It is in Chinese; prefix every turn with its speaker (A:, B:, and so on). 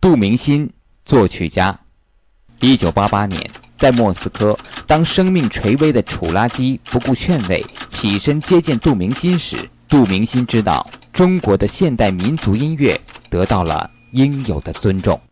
A: 杜明心，作曲家。1988年，在莫斯科，当生命垂危的楚拉基不顾劝慰，起身接见杜明心时，杜明心知道中国的现代民族音乐得到了应有的尊重。